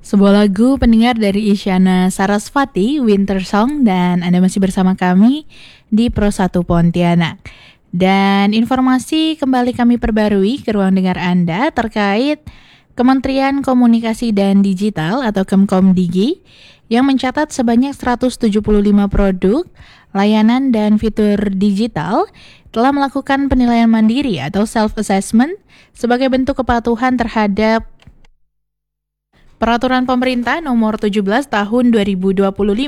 Sebuah lagu pendengar dari Isyana Sarasvati, Winter Song, dan Anda masih bersama kami di Pro 1 Pontianak. Dan informasi kembali kami perbarui ke ruang dengar Anda terkait Kementerian Komunikasi dan Digital atau Kemkomdigi yang mencatat sebanyak 175 produk, layanan, dan fitur digital telah melakukan penilaian mandiri atau self-assessment sebagai bentuk kepatuhan terhadap Peraturan Pemerintah Nomor 17 Tahun 2025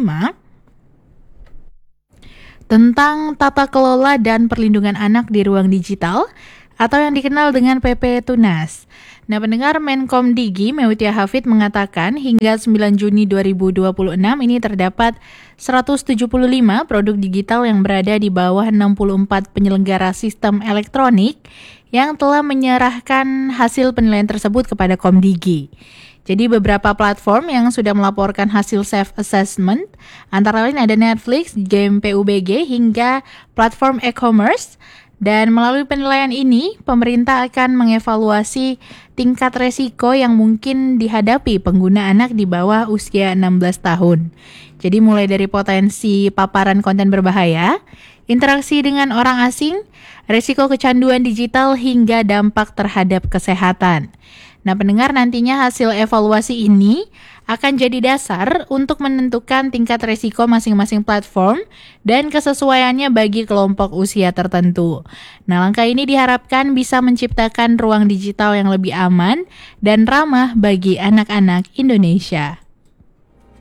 tentang Tata Kelola dan Perlindungan Anak di Ruang Digital atau yang dikenal dengan PP Tunas. Nah, pendengar Menkomdigi Meutia Hafid mengatakan hingga 9 Juni 2026 ini terdapat 175 produk digital yang berada di bawah 64 penyelenggara sistem elektronik yang telah menyerahkan hasil penilaian tersebut kepada Komdigi. Jadi beberapa platform yang sudah melaporkan hasil self-assessment antara lain ada Netflix, Game PUBG, hingga platform e-commerce. Dan melalui penilaian ini, pemerintah akan mengevaluasi tingkat resiko yang mungkin dihadapi pengguna anak di bawah usia 16 tahun. Jadi mulai dari potensi paparan konten berbahaya, interaksi dengan orang asing, resiko kecanduan digital, hingga dampak terhadap kesehatan. Nah, pendengar, nantinya hasil evaluasi ini akan jadi dasar untuk menentukan tingkat resiko masing-masing platform dan kesesuaiannya bagi kelompok usia tertentu. Nah, langkah ini diharapkan bisa menciptakan ruang digital yang lebih aman dan ramah bagi anak-anak Indonesia.